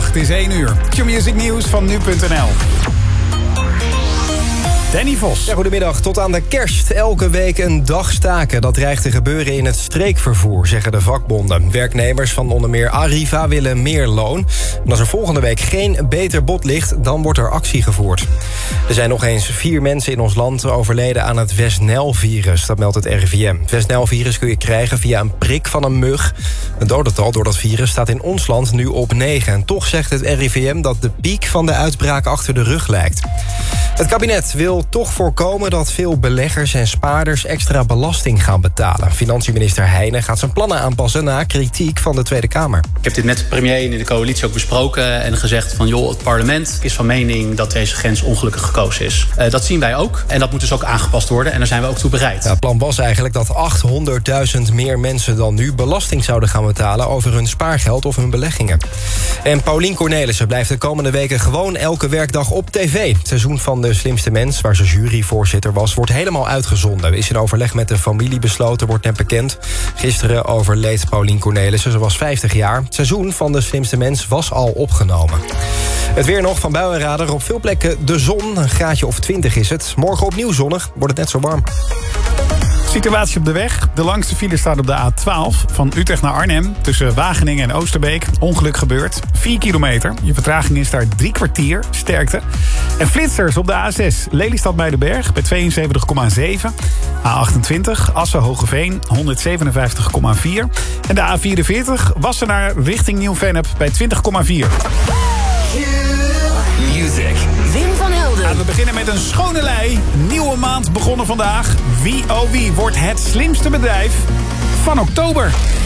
Goedemiddag, het is 1 uur. Q-Music Nieuws van nu.nl. Danny Vos. Ja, goedemiddag. Tot aan de kerst elke week een dag staken. Dat dreigt te gebeuren in het streekvervoer, zeggen de vakbonden. Werknemers van onder meer Arriva willen meer loon. En als er volgende week geen beter bod ligt, dan wordt er actie gevoerd. Er zijn nog eens 4 mensen in ons land overleden aan het West-Nijl-virus. Dat meldt het RIVM. Het West-Nijl-virus kun je krijgen via een prik van een mug. Het dodental door dat virus staat in ons land nu op 9. En toch zegt het RIVM dat de piek van de uitbraak achter de rug lijkt. Het kabinet wil toch voorkomen dat veel beleggers en spaarders extra belasting gaan betalen. Financiënminister Heijnen gaat zijn plannen aanpassen na kritiek van de Tweede Kamer. Ik heb dit met de premier en in de coalitie ook besproken en gezegd van joh, het parlement is van mening dat deze grens ongelukkig gekozen is. Dat zien wij ook en dat moet dus ook aangepast worden en daar zijn we ook toe bereid. Ja, het plan was eigenlijk dat 800.000 meer mensen dan nu belasting zouden gaan betalen over hun spaargeld of hun beleggingen. En Paulien Cornelissen blijft de komende weken gewoon elke werkdag op tv. Het seizoen van De Slimste Mens, waar ze juryvoorzitter was, wordt helemaal uitgezonden. Is in overleg met de familie besloten, wordt net bekend. Gisteren overleed Paulien Cornelissen, ze was 50 jaar. Het seizoen van De Slimste Mens was al opgenomen. Het weer nog van buienradar. Op veel plekken de zon, een graadje of 20 is het. Morgen opnieuw zonnig, wordt het net zo warm. Situatie op de weg. De langste file staat op de A12 van Utrecht naar Arnhem. Tussen Wageningen en Oosterbeek. Ongeluk gebeurd. 4 kilometer. Je vertraging is daar 3 kwartier. Sterkte. En flitsers op de A6. Lelystad Muidenberg bij 72,7. A28 Assen-Hogeveen 157,4. En de A44 Wassenaar richting Nieuw-Vennep bij 20,4. Music. Wim van Helden. We beginnen met een schone lei. Nieuwe maand begonnen vandaag. Wie oh wie wordt het slimste bedrijf van oktober?